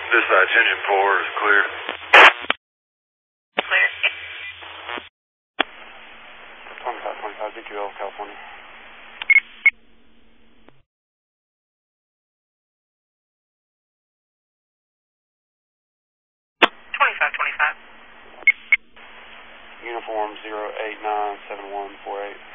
Dispatch engine 4 is clear. Clear. 2525 DQL, California. 2525. Uniform 0897148.